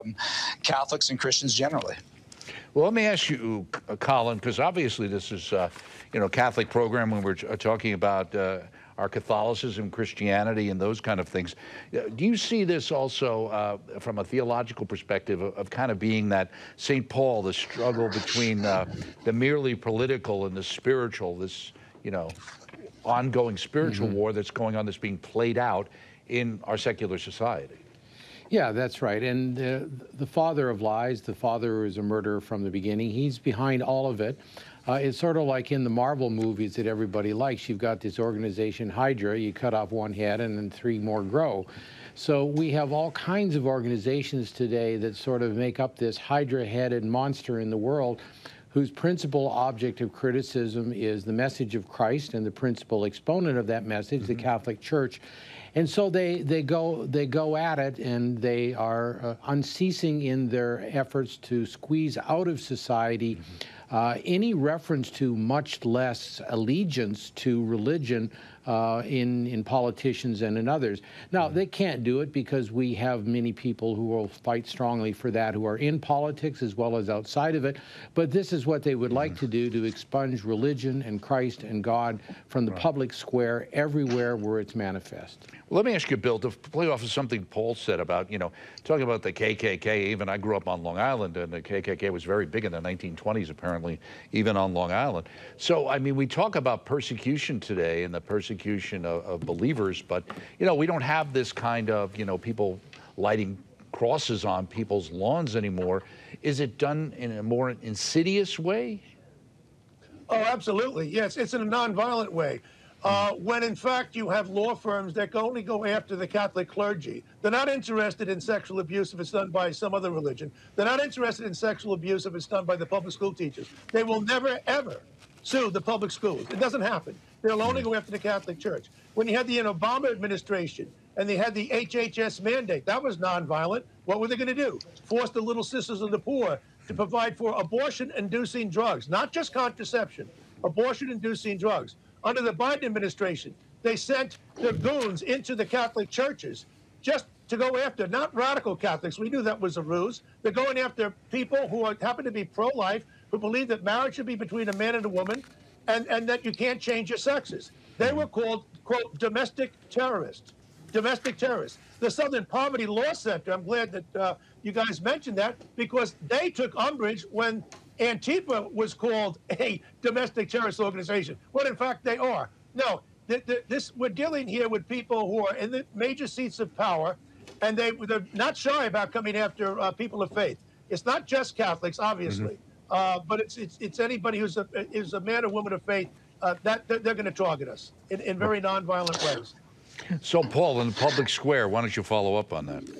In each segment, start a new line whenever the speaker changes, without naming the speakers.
Catholics and Christians generally.
Well, let me ask you, Colin, because obviously this is, Catholic program when we're talking about our Catholicism, Christianity, and those kind of things. Do you see this also from a theological perspective of kind of being that St. Paul, the struggle between the merely political and the spiritual, this, ongoing spiritual war that's going on, that's being played out in our secular society?
Yeah, that's right. And the father of lies, the father who is a murderer from the beginning, he's behind all of it. It's sort of like in the Marvel movies that everybody likes. You've got this organization, Hydra. You cut off one head and then 3 more grow. So we have all kinds of organizations today that sort of make up this Hydra-headed monster in the world, whose principal object of criticism is the message of Christ and the principal exponent of that message, the Catholic Church. And so they go at it, and they are unceasing in their efforts to squeeze out of society any reference to, much less allegiance to, religion in politicians and in others. Now, they can't do it because we have many people who will fight strongly for that, who are in politics as well as outside of it. But this is what they would like to do, to expunge religion and Christ and God from the public square everywhere where it's manifest.
Well, let me ask you, Bill, to play off of something Paul said about, talking about the KKK. Even I grew up on Long Island, and the KKK was very big in the 1920s, apparently, even on Long Island. So, I mean, we talk about persecution today and the persecution of believers, but, we don't have this kind of, people lighting crosses on people's lawns anymore. Is it done in a more insidious way?
Oh, absolutely. Yes, it's in a nonviolent way. When in fact you have law firms that only go after the Catholic clergy. They're not interested in sexual abuse if it's done by some other religion. They're not interested in sexual abuse if it's done by the public school teachers. They will never, ever sue the public schools. It doesn't happen. They'll only go after the Catholic Church. When you had the Obama administration and they had the HHS mandate, that was nonviolent. What were they going to do? Force the Little Sisters of the Poor to provide for abortion-inducing drugs, not just contraception, abortion-inducing drugs. Under the Biden administration, they sent their goons into the Catholic churches just to go after, not radical Catholics. We knew that was a ruse. They're going after people who happen to be pro-life, who believe that marriage should be between a man and a woman, and that you can't change your sexes. They were called, quote, domestic terrorists. Domestic terrorists. The Southern Poverty Law Center, I'm glad that you guys mentioned that, because they took umbrage when Antifa was called a domestic terrorist organization, when in fact they are. No, we're dealing here with people who are in the major seats of power, and they're not shy about coming after people of faith. It's not just Catholics, obviously, but it's anybody who's a man or woman of faith that they're going to target us in very nonviolent ways.
So, Paul, in the public square, why don't you follow up on that?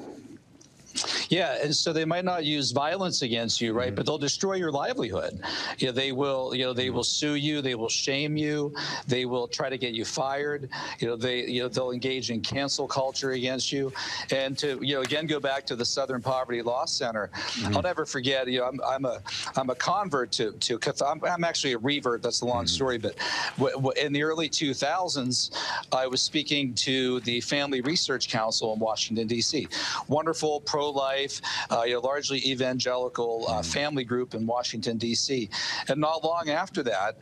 Yeah, and so they might not use violence against you, right? But they'll destroy your livelihood. They will, they will sue you, they will shame you, they will try to get you fired. They'll engage in cancel culture against you. And to, again, go back to the Southern Poverty Law Center. I'll never forget. I'm a convert to I'm actually a revert. That's a long story. But in the early 2000s, I was speaking to the Family Research Council in Washington D.C. Wonderful pro-life, largely evangelical family group in Washington, D.C. And not long after that,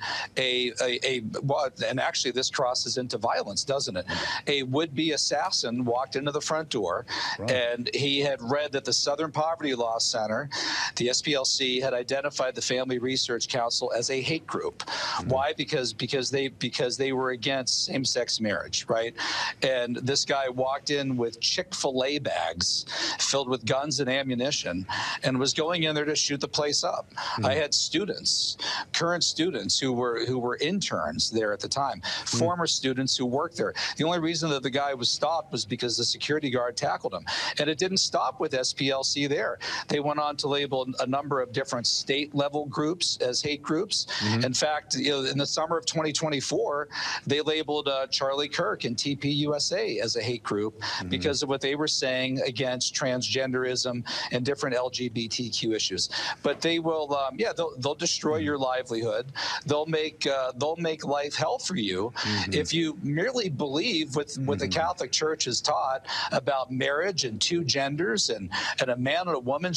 and actually this crosses into violence, doesn't it? A would-be assassin walked into the front door, and he had read that the Southern Poverty Law Center, the SPLC, had identified the Family Research Council as a hate group. Why? Because they were against same-sex marriage, right? And this guy walked in with Chick-fil-A bags filled with guns and ammunition, and was going in there to shoot the place up. I had students, current students who were interns there at the time, former students who worked there. The only reason that the guy was stopped was because the security guard tackled him. And it didn't stop with SPLC there. They went on to label a number of different state-level groups as hate groups. In fact, in the summer of 2024, they labeled Charlie Kirk and TPUSA as a hate group because of what they were saying against transgenderism and different LGBTQ issues. But they will, they'll destroy your livelihood. They'll make life hell for you if you merely believe what the Catholic Church has taught about marriage and 2 genders and a man and a woman